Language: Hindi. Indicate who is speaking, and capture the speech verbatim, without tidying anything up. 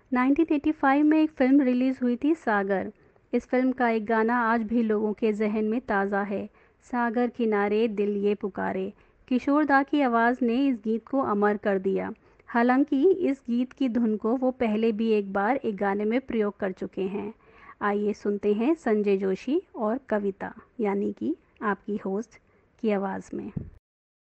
Speaker 1: नाइनटीन एटी फाइव में एक फ़िल्म रिलीज़ हुई थी, सागर। इस फ़िल्म का एक गाना आज भी लोगों के जहन में ताज़ा है, सागर किनारे दिल ये पुकारे। किशोर दा की आवाज़ ने इस गीत को अमर कर दिया। हालांकि इस गीत की धुन को वो पहले भी एक बार एक गाने में प्रयोग कर चुके हैं। आइए सुनते हैं संजय जोशी और कविता, यानी कि आपकी होस्ट, की आवाज़ में।